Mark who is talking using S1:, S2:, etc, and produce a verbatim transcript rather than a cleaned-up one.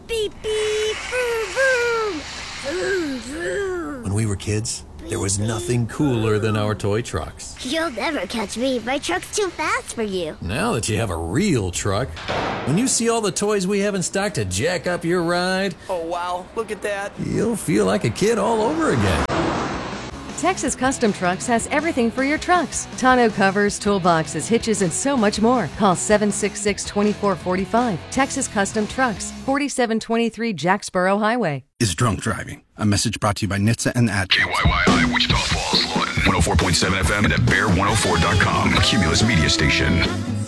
S1: beep, beep, boom, boom. Vroom, vroom.
S2: When we were kids, there was nothing cooler than our toy trucks.
S1: You'll never catch me. My truck's too fast for you.
S2: Now that you have a real truck, when you see all the toys we have in stock to jack up your ride,
S3: oh wow, look at that.
S2: You'll feel like a kid all over again.
S4: Texas Custom Trucks has everything for your trucks. Tonneau covers, toolboxes, hitches, and so much more. Call seven six six, two four four five. Texas Custom Trucks, forty-seven twenty-three Jacksboro Highway.
S5: Is drunk driving. A message brought to you by N H T S A and A D.
S6: K Y Y I, Wichita Falls, Lawton. one oh four point seven F M and at bear one oh four dot com. Cumulus Media Station.